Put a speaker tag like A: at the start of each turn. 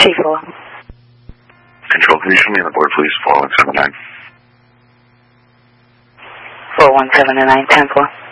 A: T4.
B: Control, can you show me on the board, please? 4179.
A: 4179, 10-4.